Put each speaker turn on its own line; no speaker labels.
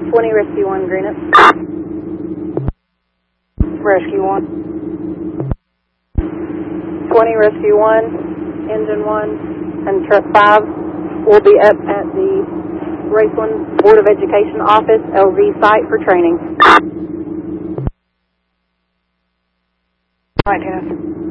20 Rescue 1, Greenup. Rescue 1. 20 Rescue 1, Engine 1, and Truck 5 will be up at the Raceland Board of Education office, LV site for training.
All right, Dennis.